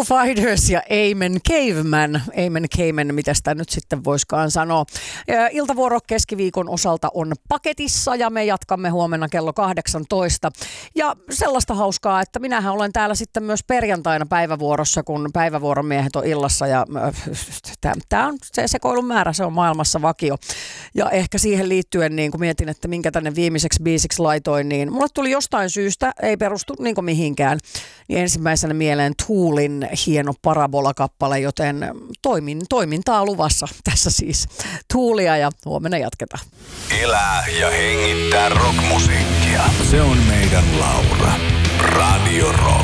Foo Fighters ja Amen Caveman, mitä sitä nyt sitten voiskaan sanoa. Iltavuoro keskiviikon osalta on paketissa ja me jatkamme huomenna kello 18. Ja sellaista hauskaa, että minähän olen täällä sitten myös perjantaina päivävuorossa, kun päivävuoromiehet on illassa ja tämä on se sekoilun määrä, se on maailmassa vakio. Ja ehkä siihen liittyen, niin kun mietin, että minkä tänne viimeiseksi biisiksi laitoin, niin mulle tuli jostain syystä, ei perustu niin kuin mihinkään, niin ensimmäisenä mieleen Toolin hieno Parabola-kappale, joten toimintaa luvassa tässä siis Toolia ja huomenna jatketaan. Elää ja hengittää rockmusiikkia. Se on meidän Laura. Radio Rock.